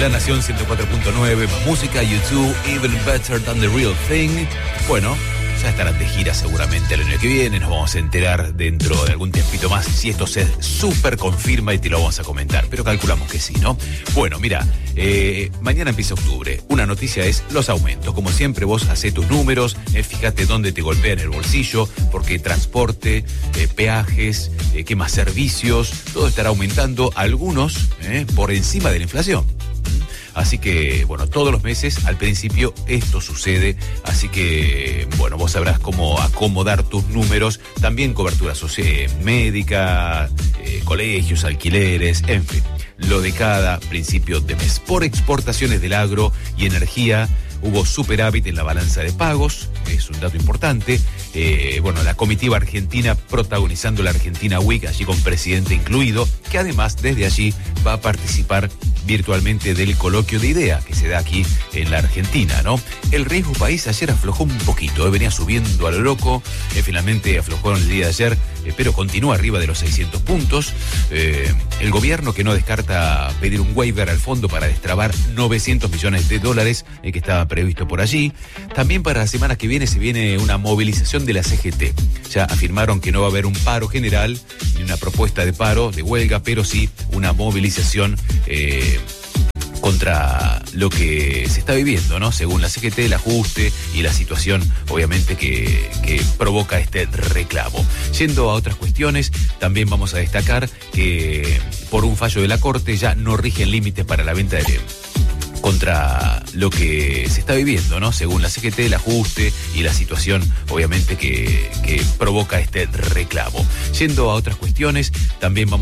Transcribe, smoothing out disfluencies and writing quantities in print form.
La Nación 104.9, más música, YouTube, Even Better Than the Real Thing. Bueno, ya estarán de gira seguramente el año que viene. Nos vamos a enterar dentro de algún tiempito más si esto se súper confirma y te lo vamos a comentar. Pero calculamos que sí, ¿no? Bueno, mira, mañana empieza octubre. Una noticia es los aumentos. Como siempre, vos hacés tus números, fíjate dónde te golpea en el bolsillo, porque transporte, peajes, qué más servicios, todo estará aumentando, algunos por encima de la inflación. Así que, bueno, todos los meses al principio esto sucede, así que, bueno, vos sabrás cómo acomodar tus números, también cobertura social, médica, colegios, alquileres, en fin, lo de cada principio de mes. Por exportaciones del agro y energía hubo superávit en la balanza de pagos, es un dato importante. Bueno, la comitiva argentina protagonizando la Argentina Week, allí con presidente incluido, que además desde allí va a participar virtualmente del coloquio de idea que se da aquí en la Argentina, ¿no? El riesgo país ayer aflojó un poquito, venía subiendo a lo loco, finalmente aflojó el día de ayer, pero continúa arriba de los 600 puntos. El gobierno que no descarta pedir un waiver al fondo para destrabar 900 millones de dólares que estaba previsto por allí. También para la semana que viene se viene una movilización de la CGT. Ya afirmaron que no va a haber un paro general ni una propuesta de paro, de huelga, pero sí una movilización contra lo que se está viviendo, ¿no? Según la CGT, el ajuste y la situación, obviamente, que provoca este reclamo. Yendo a otras cuestiones, también vamos a destacar que por un fallo de la Corte ya no rigen límites para la venta de contra lo que se está viviendo, ¿no? Según la CGT, el ajuste y la situación, obviamente, que provoca este reclamo. Yendo a otras cuestiones, también vamos